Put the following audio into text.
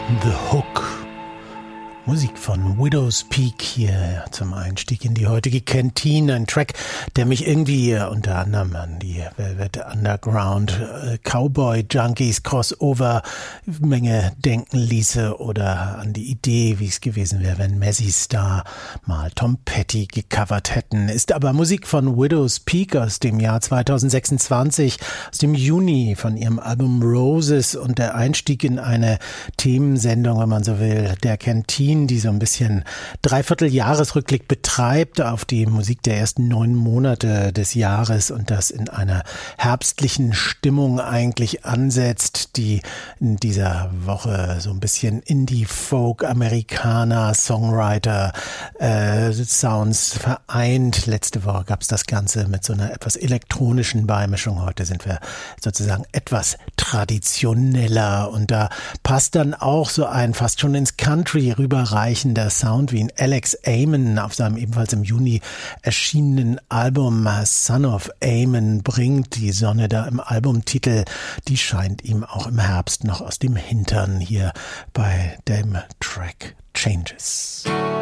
The Hook. Musik von Widow's Peak hier zum Einstieg in die heutige Canteen. Ein Track, der mich irgendwie unter anderem an die Velvet Underground Cowboy Junkies Crossover Menge denken ließe oder an die Idee, wie es gewesen wäre, wenn Mazzy Star mal Tom Petty gecovert hätten. Ist aber Musik von Widow's Peak aus dem Jahr 2026, aus dem Juni von ihrem Album Roses und der Einstieg in eine Themensendung, wenn man so will, der Canteen, die so ein bisschen Dreivierteljahresrückblick betreibt auf die Musik der ersten 9 Monate des Jahres und das in einer herbstlichen Stimmung eigentlich ansetzt, die in dieser Woche so ein bisschen Indie-Folk, Amerikaner, Songwriter, Sounds vereint. Letzte Woche gab es das Ganze mit so einer etwas elektronischen Beimischung. Heute sind wir sozusagen etwas traditioneller und da passt dann auch so ein fast schon ins Country rüberreichender Sound wie in Alex Amon auf seinem ebenfalls im Juni erschienenen Album Son of Amon bringt. Die Sonne da im Albumtitel, die scheint ihm auch im Herbst noch aus dem Hintern hier bei dem Track Changes.